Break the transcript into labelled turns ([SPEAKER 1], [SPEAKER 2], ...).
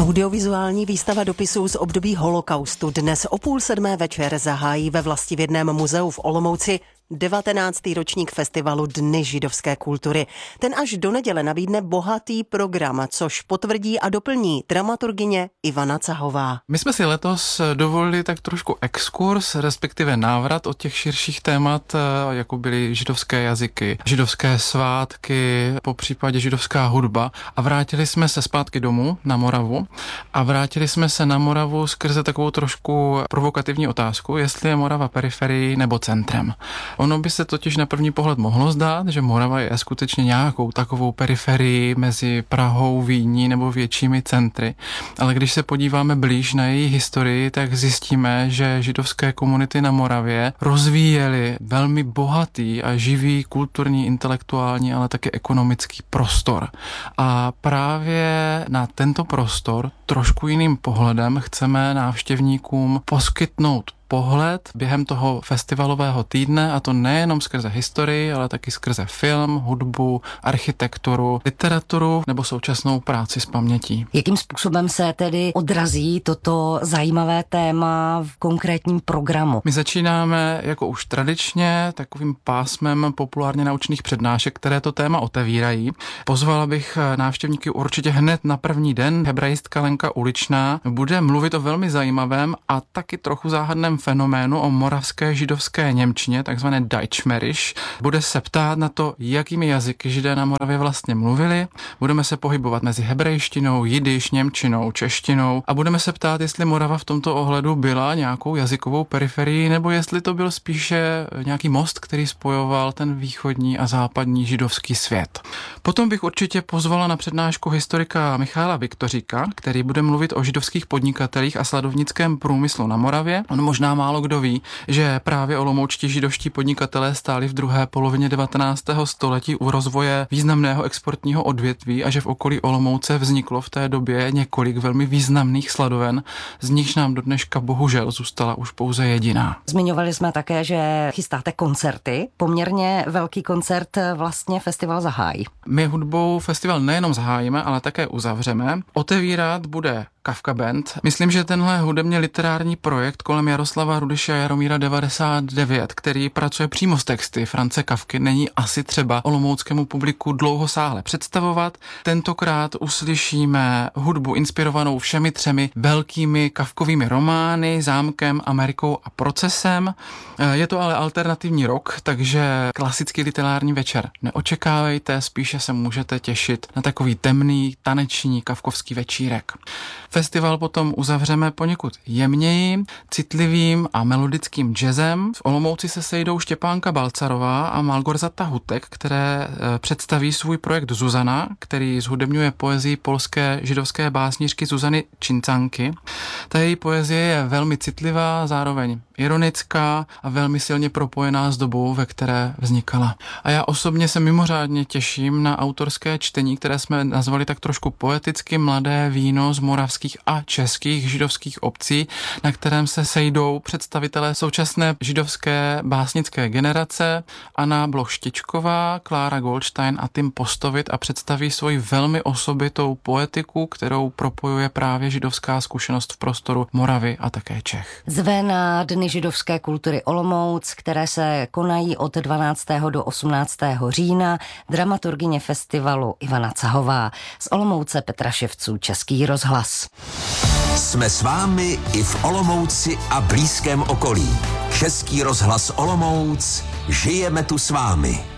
[SPEAKER 1] Audiovizuální výstava dopisů z období holokaustu dnes o 6:30 večer zahájí ve Vlastivědném muzeu v Olomouci 19. ročník festivalu Dny židovské kultury. Ten až do neděle nabídne bohatý program, což potvrdí a doplní dramaturgyně Ivana Cahová.
[SPEAKER 2] My jsme si letos dovolili tak trošku exkurs, respektive návrat od těch širších témat, jako byly židovské jazyky, židovské svátky, popřípadě židovská hudba, a vrátili jsme se zpátky domů na Moravu a vrátili jsme se na Moravu skrze takovou trošku provokativní otázku, jestli je Morava periferií nebo centrem. Ono by se totiž na první pohled mohlo zdát, že Morava je skutečně nějakou takovou periferii mezi Prahou, Vídní nebo většími centry, ale když se podíváme blíž na její historii, tak zjistíme, že židovské komunity na Moravě rozvíjely velmi bohatý a živý kulturní, intelektuální, ale také ekonomický prostor. A právě na tento prostor trošku jiným pohledem chceme návštěvníkům poskytnout pohled během toho festivalového týdne, a to nejenom skrze historii, ale taky skrze film, hudbu, architekturu, literaturu nebo současnou práci s pamětí.
[SPEAKER 3] Jakým způsobem se tedy odrazí toto zajímavé téma v konkrétním programu?
[SPEAKER 2] My začínáme jako už tradičně takovým pásmem populárně naučných přednášek, které to téma otevírají. Pozvala bych návštěvníky určitě hned na první den. Hebraistka Lenka Uličná bude mluvit o velmi zajímavém a taky trochu záhadném fenoménu o moravské židovské němčině, takzvané Deutschmährisch. Bude se ptát na to, jakými jazyky Židé na Moravě vlastně mluvili. Budeme se pohybovat mezi hebrejštinou, jidiš, němčinou, češtinou a budeme se ptát, jestli Morava v tomto ohledu byla nějakou jazykovou periferii, nebo jestli to byl spíše nějaký most, který spojoval ten východní a západní židovský svět. Potom bych určitě pozvala na přednášku historika Michaela Viktoříka, který bude mluvit o židovských podnikatelích a sladovnickém průmyslu na Moravě. On možná málo kdo ví, že právě olomoučtí židovští podnikatelé stáli v druhé polovině 19. století u rozvoje významného exportního odvětví a že v okolí Olomouce vzniklo v té době několik velmi významných sladoven, z nichž nám do dneška bohužel zůstala už pouze jediná.
[SPEAKER 3] Zmiňovali jsme také, že chystáte koncerty. Poměrně velký koncert vlastně festival zahájí.
[SPEAKER 2] My hudbou festival nejenom zahájíme, ale také uzavřeme. Otevírat bude Kafka Band. Myslím, že tenhle hudebně literární projekt kolem Jaroslava Rudyše a Jaromíra 99, který pracuje přímo s texty France Kafky, není asi třeba olomouckému publiku dlouhosáhle představovat. Tentokrát uslyšíme hudbu inspirovanou všemi třemi velkými Kafkovými romány, Zámkem, Amerikou a Procesem. Je to ale alternativní rock, takže klasický literární večer neočekávejte, spíše se můžete těšit na takový temný, taneční kafkovský večírek. Festival potom uzavřeme poněkud jemněji, citlivým a melodickým jazzem. V Olomouci se sejdou Štěpánka Balcarová a Malgorzata Hutek, které představí svůj projekt Zuzana, který zhudebňuje poezii polské židovské básnířky Zuzany Čincanky. Ta její poezie je velmi citlivá, zároveň ironická a velmi silně propojená s dobou, ve které vznikala. A já osobně se mimořádně těším na autorské čtení, které jsme nazvali tak trošku poeticky Mladé víno z moravských a českých židovských obcí, na kterém se sejdou představitelé současné židovské básnické generace Anna Bloch-Štičková, Klára Goldstein a Tim Postovit a představí svoji velmi osobitou poetiku, kterou propojuje právě židovská zkušenost v prostoru Moravy a také Čech.
[SPEAKER 3] Zve na Dny židovské kultury Olomouc, které se konají od 12. do 18. října, dramaturgyně festivalu Ivana Cahová. Z Olomouce Petra Ševců, Český rozhlas.
[SPEAKER 4] Jsme s vámi i v Olomouci a blízkém okolí. Český rozhlas Olomouc, žijeme tu s vámi.